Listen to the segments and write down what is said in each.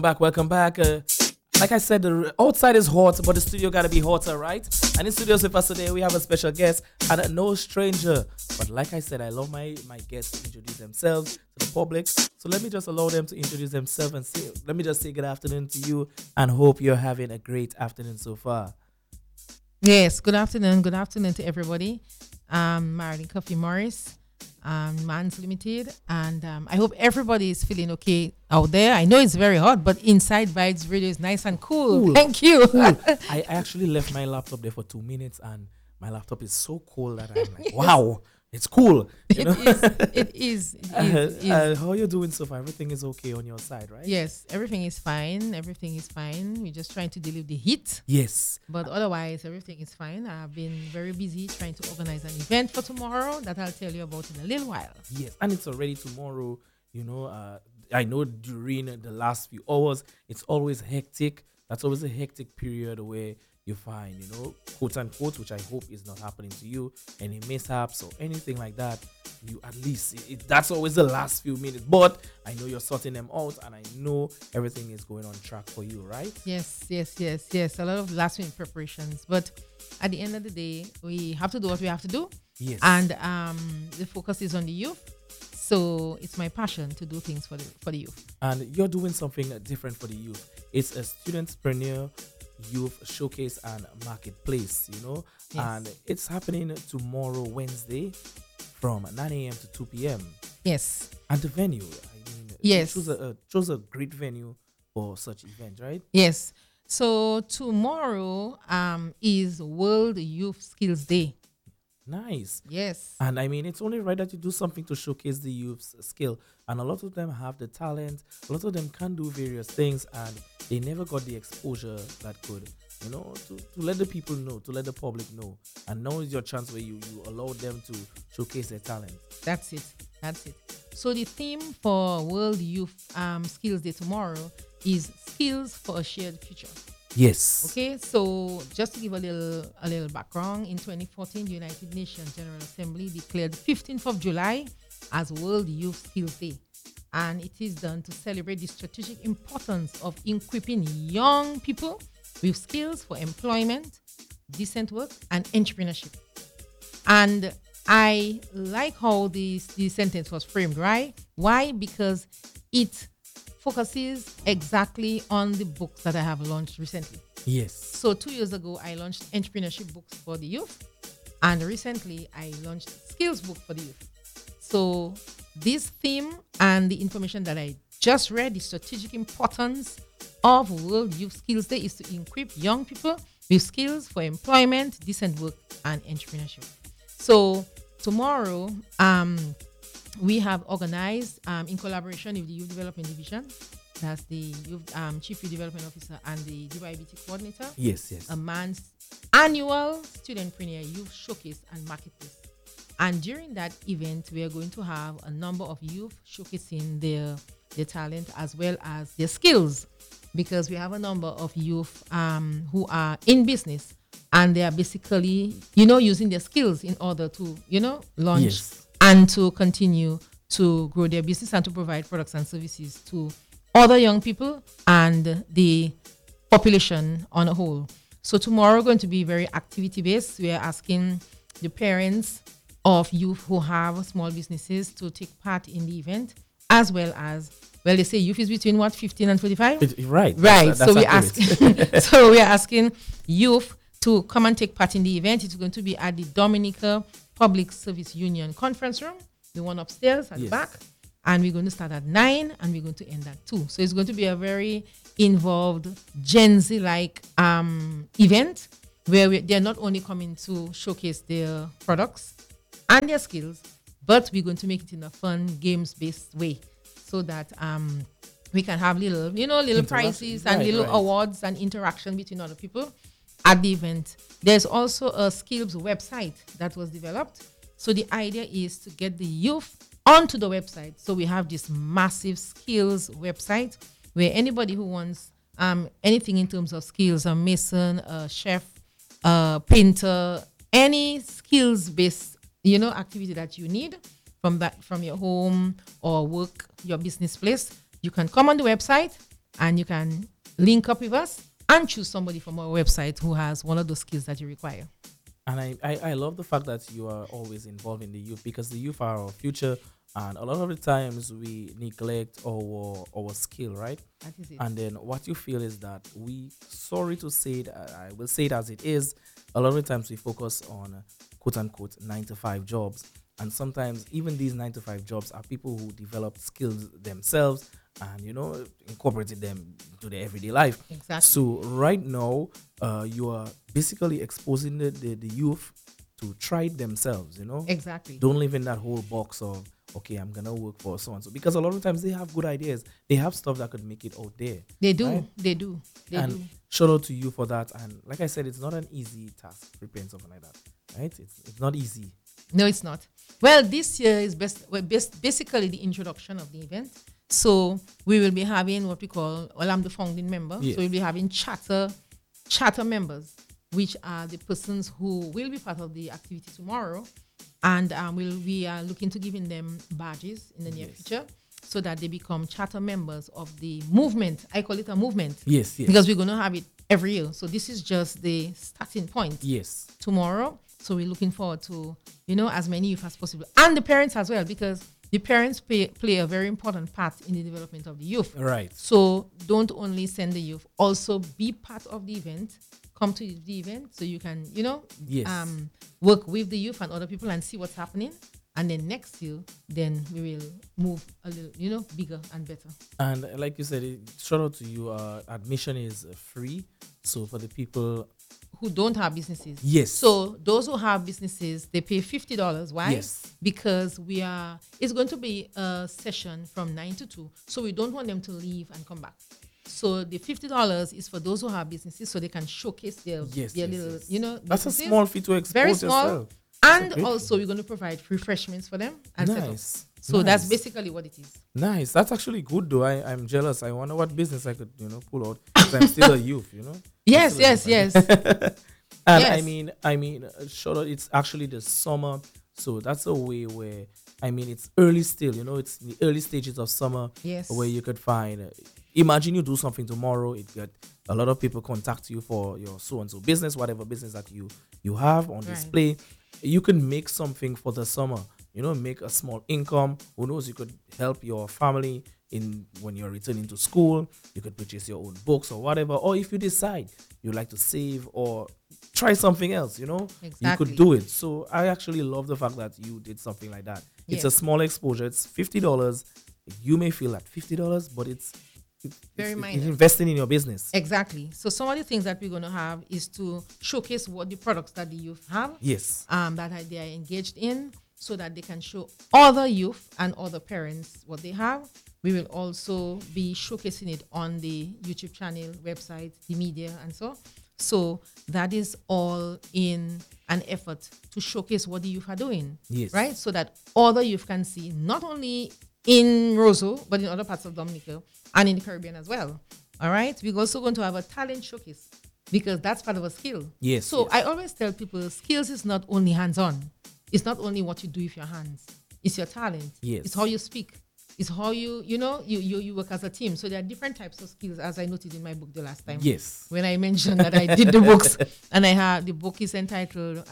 Welcome back. Like I said, the outside is hot, but the studio gotta be hotter, right? And in studios with us today, we have a special guest and no stranger. But like I said, I love my guests to introduce themselves to the public. So let me just allow them to introduce themselves and say, let me just say good afternoon to you and hope you're having a great afternoon so far. Yes, good afternoon. Good afternoon to everybody. Marilyn Coffee Morris, Mans Limited, and I hope everybody is feeling okay out there. I know it's very hot, but inside Vibes Radio is nice and cool. Thank you. Cool. I actually left my laptop there for 2 minutes, and my laptop is so cold that I'm like, wow, it's cool. You know? It is. It is. How are you doing so far? Everything is okay on your side, right? Yes, everything is fine. Everything is fine. We're just trying to deal with the heat. Yes. But otherwise, everything is fine. I've been very busy trying to organize an event for tomorrow that I'll tell you about in a little while. Yes, and it's already tomorrow. I know during the last few hours, it's always hectic. That's always a hectic period where you find, quote unquote, which I hope is not happening to you, any mishaps or anything like that. You at least, that's always the last few minutes. But I know you're sorting them out, and I know everything is going on track for you, right? Yes. A lot of last minute preparations. But at the end of the day, we have to do what we have to do. Yes. And the focus is on the youth. So it's my passion to do things for the youth. And you're doing something different for the youth. It's a studentpreneur youth showcase and marketplace, Yes. and it's happening tomorrow, Wednesday, from 9 a.m. to 2 p.m. Yes. And the venue, I mean, Yes. chose a great venue for such event, right? Yes. So tomorrow is World Youth Skills Day. Nice. Yes. And I mean, it's only right that you do something to showcase the youth's skill. And a lot of them have the talent. A lot of them can do various things, and they never got the exposure that could, to let the people know, to let the public know. And now is your chance where you allow them to showcase their talent. That's it. So the theme for World Youth Skills Day tomorrow is Skills for a Shared Future. Yes. Okay, so just to give a little background, in 2014, the United Nations General Assembly declared 15th of July as World Youth Skills Day. And it is done to celebrate the strategic importance of equipping young people with skills for employment, decent work, and entrepreneurship. And I like how this sentence was framed, right? Why? Because it focuses exactly on the books that I have launched recently. Yes. So 2 years ago, I launched entrepreneurship books for the youth. And recently, I launched skills book for the youth. So this theme and the information that I just read, the strategic importance of World Youth Skills Day is to equip young people with skills for employment, decent work, and entrepreneurship. So tomorrow, we have organized in collaboration with the Youth Development Division, that's the Chief Youth Development Officer and the DYBT Coordinator. Yes. A man's annual Studentpreneur Youth Showcase and Marketplace. And during that event, we are going to have a number of youth showcasing their talent as well as their skills, because we have a number of youth who are in business, and they are basically, using their skills in order to, launch. Yes. And to continue to grow their business and to provide products and services to other young people and the population on a whole. So tomorrow going to be very activity based. We are asking the parents of youth who have small businesses to take part in the event, as well as, they say youth is between 15 and 45? Right. Right. That's so we are asking youth to come and take part in the event. It's going to be at the Dominica Public Service Union conference room, the one upstairs at the back. And we're going to start at 9 and we're going to end at 2. So it's going to be a very involved Gen Z-like event where they're not only coming to showcase their products and their skills, but we're going to make it in a fun, games-based way so that we can have little prizes and little awards and interaction between other people at the event. There's also a skills website that was developed. So the idea is to get the youth onto the website. So we have this massive skills website where anybody who wants anything in terms of skills, a mason, a chef, a painter, any skills-based, activity that you need from your home or work, your business place, you can come on the website and you can link up with us and choose somebody from our website who has one of those skills that you require. And I love the fact that you are always involved in the youth, because the youth are our future. And a lot of the times we neglect our skill, right? That is it. And then what you feel is that sorry to say it, I will say it as it is, a lot of the times we focus on quote unquote 9 to 5 jobs. And sometimes even these 9 to 5 jobs are people who develop skills themselves and, incorporated them to their everyday life. Exactly. So right now, you are basically exposing the youth to try it themselves, Exactly. Don't live in that whole box of, okay, I'm going to work for so and so. Because a lot of times they have good ideas. They have stuff that could make it out there. They do. Right? They do. And shout out to you for that. And like I said, it's not an easy task preparing something like that, right? It's not easy. No, it's not. Well, this year is basically the introduction of the event. So we will be having what we call, I'm the founding member. Yes. So we'll be having charter members, which are the persons who will be part of the activity tomorrow. And we are looking to giving them badges in the near future so that they become charter members of the movement. I call it a movement. Yes. Because we're going to have it every year. So this is just the starting point. Yes. Tomorrow. So we're looking forward to, as many youth as possible. And the parents as well, because the parents play a very important part in the development of the youth. Right. So don't only send the youth, also be part of the event. Come to the event so you can, work with the youth and other people and see what's happening. And then next year, then we will move a little, bigger and better. And like you said, shout out to you. Admission is free. So for the people who don't have businesses. Yes. So those who have businesses, they pay $50. Why? Yes. Because it's going to be a session from 9 to 2. So we don't want them to leave and come back. So the $50 is for those who have businesses so they can showcase their little, That's businesses. a small fee to expose Very small. yourself. And also we're going to provide refreshments for them and nice. So that's basically what it is. Nice. That's actually good though. I'm jealous. I wonder what business I could, pull out. Because I'm still a youth, Yes. And yes. I mean, shout out, it's actually the summer. So that's a way where, it's early still, it's the early stages of summer. Yes. Where you could find, imagine you do something tomorrow, it get a lot of people contact you for your so-and-so business, whatever business that you have on display. You can make something for the summer, make a small income. Who knows, you could help your family when you're returning to school. You could purchase your own books or whatever. Or if you decide you like to save or try something else, Exactly. you could do it. So I actually love the fact that you did something like that. It's a small exposure. It's $50. You may feel like $50, but it's very minor. It's investing in your business. Exactly. So some of the things that we're going to have is to showcase what the products that the youth have. Yes. That they are engaged in, so that they can show other youth and other parents what they have. We will also be showcasing it on the YouTube channel, website, the media, and so. So that is all in an effort to showcase what the youth are doing. Yes. Right? So that other youth can see, not only in Roseau, but in other parts of Dominica and in the Caribbean as well. All right? We're also going to have a talent showcase because that's part of a skill. Yes. So I always tell people skills is not only hands-on. It's not only what you do with your hands. It's your talent. Yes. It's how you speak. It's how you work as a team. So there are different types of skills, as I noted in my book the last time. Yes. When I mentioned that I did the books, and the book is entitled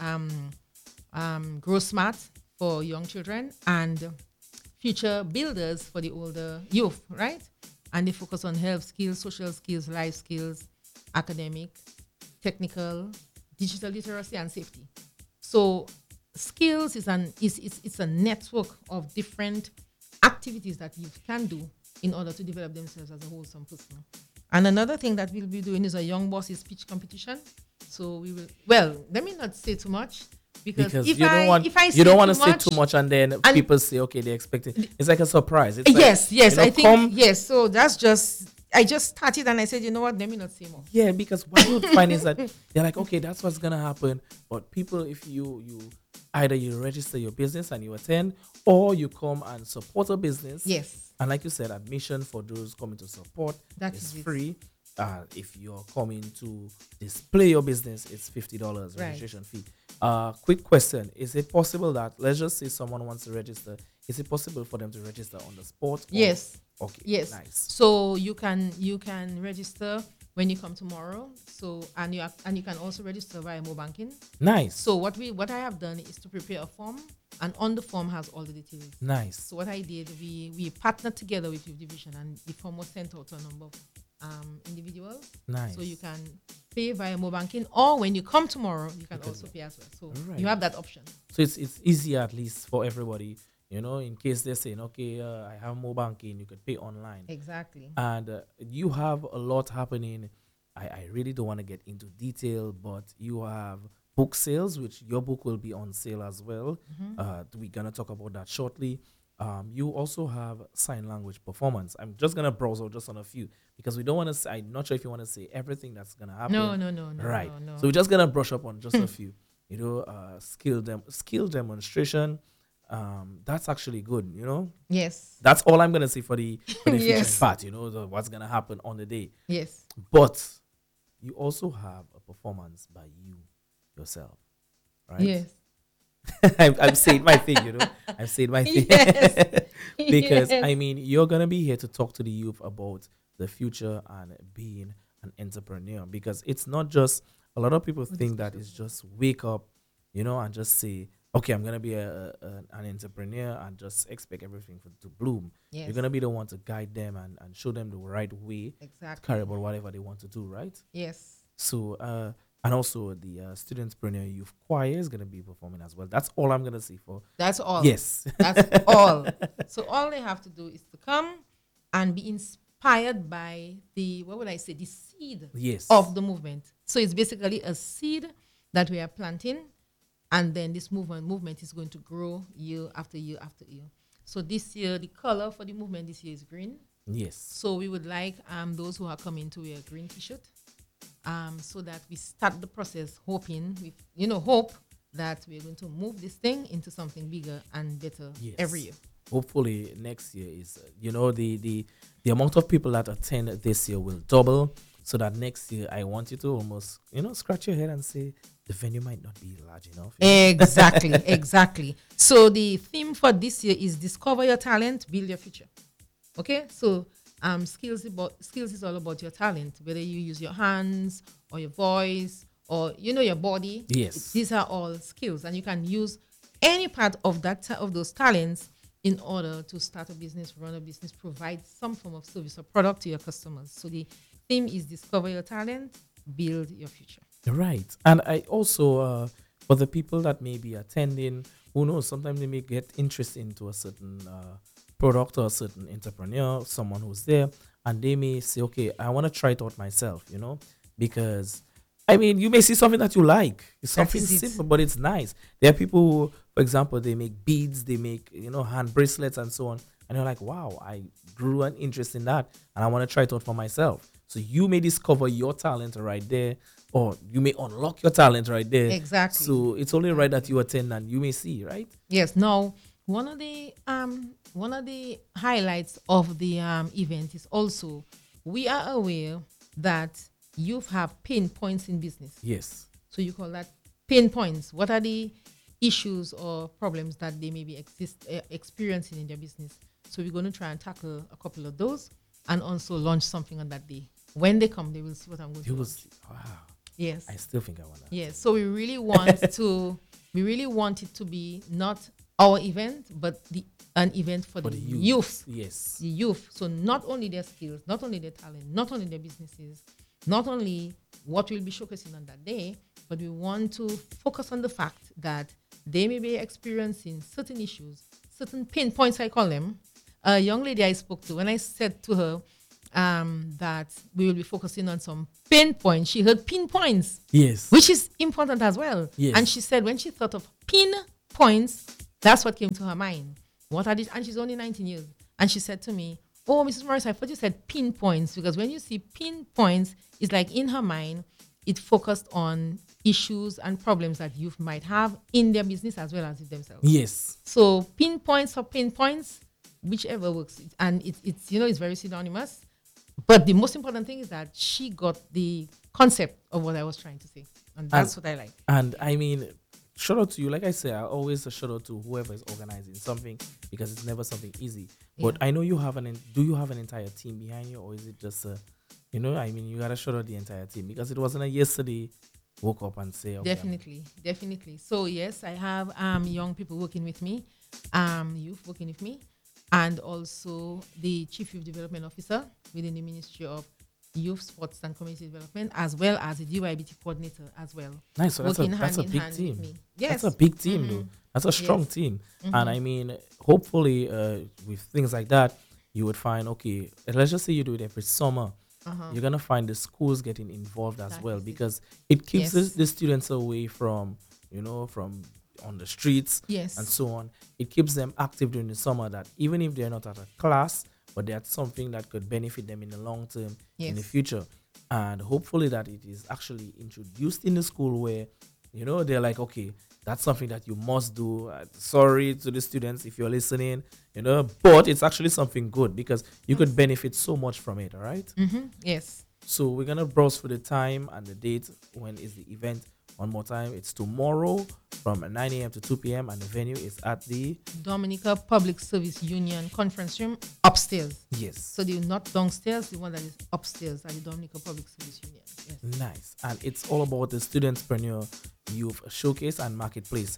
Grow Smart for Young Children and Future Builders for the older youth, right? And they focus on health skills, social skills, life skills, academic, technical, digital literacy, and safety. So skills is a network of different activities that youth can do in order to develop themselves as a wholesome person. And another thing that we'll be doing is a young bosses speech competition. So let me not say too much because if you don't want to say too much and then people say, okay, they expect it. It's like a surprise. It's yes, I think yes. So that's I just started and I said, you know what, let me not say more. Yeah, because what you find is that they're like, okay, that's what's gonna happen. But people, if you either you register your business and you attend, or you come and support a business. Yes. And like you said, admission for those coming to support is free. If you're coming to display your business, it's $50 registration fee. Quick question: is it possible that, let's just say someone wants to register, Is it possible for them to register on the spot? Yes. Okay. Yes. Nice. So you can register when you come tomorrow. So and you can also register via mobile banking. Nice. So what I have done is to prepare a form, and on the form has all the details. Nice. So what I did, we partnered together with Youth Division, and the form was sent out to a number of individuals. Nice. So you can pay via mobile banking, or when you come tomorrow, you can also pay as well. So you have that option. So it's easier at least for everybody. You know, in case they're saying, okay, I have mobile banking, you could pay online. Exactly. And you have a lot happening. I really don't want to get into detail, but you have book sales, which your book will be on sale as well. We're going to talk about that shortly. You also have sign language performance. I'm just going to browse out just on a few because we don't want to say, I'm not sure if you want to say everything that's going to happen. No. Right. No. So we're just going to brush up on just a few. You know, skill demonstration. That's actually good, you know. Yes. That's all I'm gonna say for the featuring Yes. part, you know, what's gonna happen on the day. Yes. But you also have a performance by you yourself, right? Yes. I'm saying my thing, you know. I'm saying my thing. Yes. Because Yes. I mean, you're gonna be here to talk to the youth about the future and being an entrepreneur. Because it's not just a lot of people think that it's just wake up, you know, and just say, okay, I'm gonna be an entrepreneur and just expect everything to bloom. Yes. You're gonna be the one to guide them and show them the right way to Exactly. carry about whatever they want to do, right? Yes. So and also the studentpreneur youth choir is gonna be performing as well. That's all I'm gonna say for. That's all. Yes. That's all. So all they have to do is to come and be inspired by the seed Yes. of the movement. So it's basically a seed that we are planting, and then this movement is going to grow year after year after year. So this year, the color for the movement this year is green. Yes. So we would like those who are coming to wear a green t-shirt, so that we start the process hope that we're going to move this thing into something bigger and better Yes. every year. Hopefully next year is the amount of people that attend this year will double, so that next year I want you to almost scratch your head and say the venue might not be large enough. Exactly. So the theme for this year is discover your talent, build your future. Okay, so skills is all about your talent, whether you use your hands or your voice or your body. Yes. These are all skills, and you can use any part of of those talents in order to start a business, run a business, provide some form of service or product to your customers. So the theme is discover your talent, build your future. Right. And I also, for the people that may be attending, who knows, sometimes they may get interest into a certain product or a certain entrepreneur, someone who's there, and they may say, okay, I want to try it out myself, because, I mean, you may see something that you like. It's something simple, but it's nice. There are people who, for example, they make beads, they make, hand bracelets and so on. And you're like, wow, I grew an interest in that and I want to try it out for myself. So you may discover your talent right there, or you may unlock your talent right there. Exactly. So it's only right that you attend and you may see, right? Yes. Now, one of the highlights of the event is also we are aware that youth have pain points in business. Yes. So you call that pain points. What are the issues or problems that they may be experiencing in their business? So we're going to try and tackle a couple of those and also launch something on that day. When they come, they will see what I'm going to do. Wow. Yes. I still think I want that. Yes. So we really want it to be not our event, but an event for the youth. Yes. The youth. So not only their skills, not only their talent, not only their businesses, not only what we'll be showcasing on that day, but we want to focus on the fact that they may be experiencing certain issues, certain pain points, I call them. A young lady I spoke to, when I said to her that we will be focusing on some pain points, she heard pinpoints. Yes. Which is important as well. Yes. And she said when she thought of pin points, that's what came to her mind. What are these? And she's only 19 years. And she said to me, oh, Mrs. Morris, I thought you said pinpoints, because when you see pinpoints, it's like in her mind, it focused on issues and problems that youth might have in their business as well as in themselves. Yes. So pinpoints or pinpoints, whichever works. And it's very synonymous. But the most important thing is that she got the concept of what I was trying to say. And that's what I like. And I mean, shout out to you. Like I say, I always shout out to whoever is organizing something because it's never something easy. But Yeah. I know you have do you have an entire team behind you, or is it just I mean, you gotta shout out the entire team because it wasn't a yesterday woke up and say, okay, Definitely. So yes, I have young people working with me, youth working with me, and also the Chief Youth Development Officer within the Ministry of Youth, Sports and Community Development, as well as the DYBT coordinator as well. nice. So that's a Working that's a hand in big hand with team. me. Yes. That's a big team, though. That's a strong Yes. team. And I mean, hopefully, with things like that, you would find okay. Let's just say you do it every summer. You're gonna find the schools getting involved as That well is it. because it keeps Yes. the students away from from on the streets Yes. and so on. It keeps them active during the summer. That even if they're not at a class, but they're at something that could benefit them in the long term in the Yes. future. And hopefully that it is actually introduced in the school where they're like, okay, that's something that you must do. Sorry to the students if you're listening, but it's actually something good because you could benefit so much from it. All right. Yes. So we're gonna browse for the time and the date. When is the event? One more time. It's tomorrow from 9 a.m. to 2 p.m. and the venue is at the Dominica Public Service Union conference room upstairs. yes. So the not downstairs, the one that is upstairs at the Dominica Public Service Union. Yes. Nice. And it's all about the Studentpreneur Youth Showcase and Marketplace.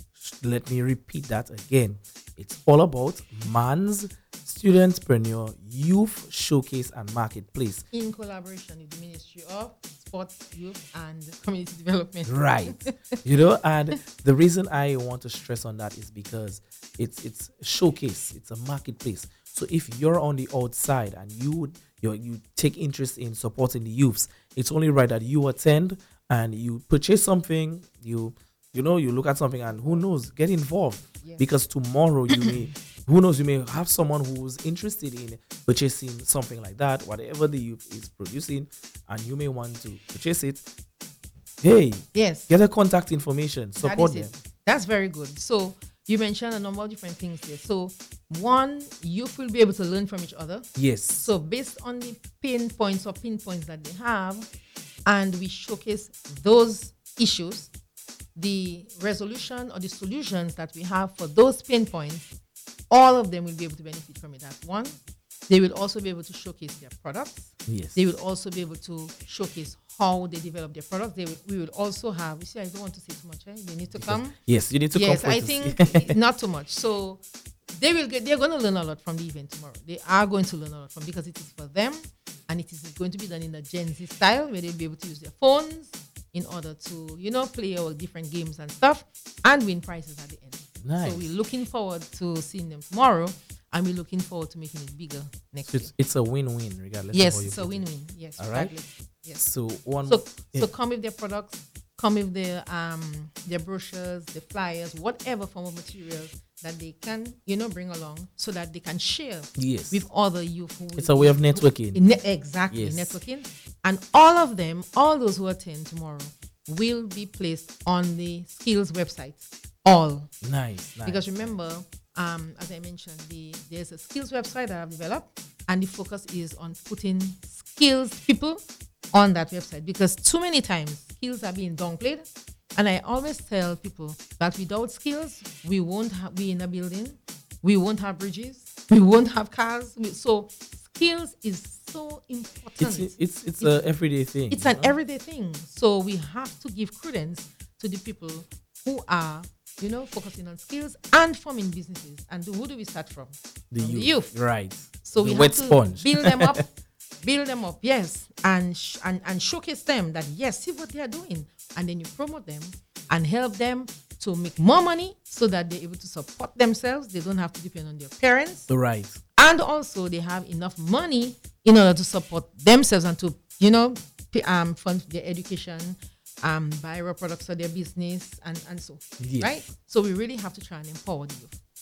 Let me repeat that again. It's all about Man's Studentpreneur Youth Showcase and Marketplace. In collaboration with the Ministry of Sports, Youth and Community Development. Right. And the reason I want to stress on that is because it's a showcase, it's a marketplace. So if you're on the outside and you take interest in supporting the youths, it's only right that you attend and you purchase something, you look at something and who knows, get involved. Yes. Because tomorrow you may have someone who's interested in purchasing something like that, whatever the youth is producing, and you may want to purchase it. Hey, Yes. get the contact information, That support is them. it. That's very good. So you mentioned a number of different things there. So one, youth will be able to learn from each other. Yes. So based on the pinpoints that they have, and we showcase those issues, the resolution or the solutions that we have for those pain points, all of them will be able to benefit from it. That's one. They will also be able to showcase their products. Yes. They will also be able to showcase how they develop their products. We will also have, you see, I don't want to say too much, eh? They need to come. Yes, you need to Yes, come I first. think not too much. So they're going to learn a lot from the event tomorrow. They are going to learn a lot from, because it is for them, and it is going to be done in a Gen Z style where they'll be able to use their phones in order to, play our different games and stuff and win prizes at the end. Nice. So we're looking forward to seeing them tomorrow, and we're looking forward to making it bigger next So year. it's a win-win regardless Yes, of how you it's a put it. win-win. Yes, All right. regardless. Yes. So one So, yeah. so come with their products, come with their brochures, the flyers, whatever form of materials that they can, bring along, so that they can share Yes. with other youth. It's a way of networking. Exactly, Yes. networking. And all of them, all those who attend tomorrow, will be placed on the skills website. All. Nice. Because remember, as I mentioned, there's a skills website that I've developed, and the focus is on putting skills people on that website, because too many times skills are being downplayed. And I always tell people that without skills, we won't be in a building, we won't have bridges, we won't have cars. So skills is so important. It's a everyday thing. It's you an know? everyday thing. So we have to give credence to the people who are, focusing on skills and forming businesses. And who do we start from? the From youth. Right. So the we wet have to sponge. build them up, yes, and showcase them that yes, see what they are doing, and then you promote them and help them to make more money so that they're able to support themselves. They don't have to depend on their parents, Right. and also they have enough money in order to support themselves and to fund their education, buy raw products for their business, and so Yes. right. So we really have to try and empower the youth.